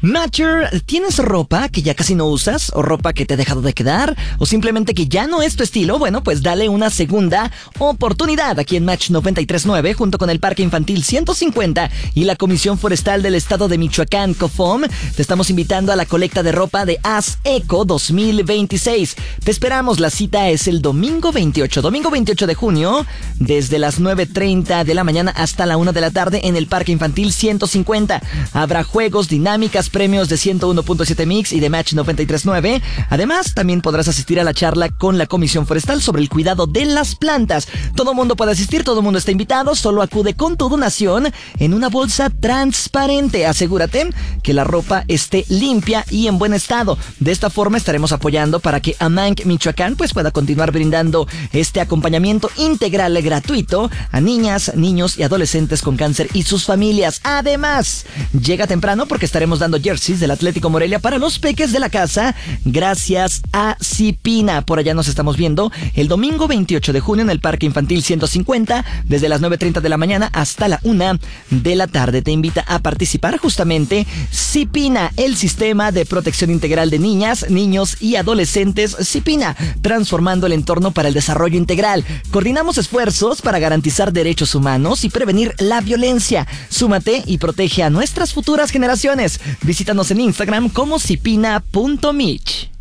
Matcher, ¿tienes ropa que ya casi no usas? ¿O ropa que te ha dejado de quedar? ¿O simplemente que ya no es tu estilo? Bueno, pues dale una segunda oportunidad aquí en Match 93.9 junto con el Parque Infantil 150 y la Comisión Forestal del Estado de Michoacán, COFOM. Te estamos invitando a la colecta de ropa de Haz Eco 2026. Te esperamos, la cita es el domingo 28 de junio, desde las 9:30 de la mañana hasta la 1 de la tarde en el Parque Infantil 150. Habrá juegos, dinámicas, premios de 101.7 Mix y de Match 93.9. Además, también podrás asistir a la charla con la Comisión Forestal sobre el cuidado de las plantas. Todo mundo puede asistir, todo mundo está invitado, solo acude con tu donación en una bolsa transparente. Asegúrate que la ropa esté limpia y en buen estado. De esta forma estaremos apoyando para que AMANC Michoacán pues pueda continuar brindando este acompañamiento integral gratuito a niñas, niños y adolescentes con cáncer y sus familias. Además, llega temprano porque estaremos dando jerseys del Atlético Morelia para los peques de la casa gracias a Cipina. Por allá nos estamos viendo el domingo 28 de junio en el Parque Infantil 150 desde las 9:30 de la mañana hasta la 1 de la tarde. Te invita a participar justamente Cipina, el sistema de protección integral de niñas, niños y adolescentes. Cipina, transformando el entorno para el desarrollo integral. Coordinamos esfuerzos para garantizar derechos humanos y prevenir la violencia. Súmate y protege a nuestras futuras generaciones. Visítanos en Instagram como cipina.mich.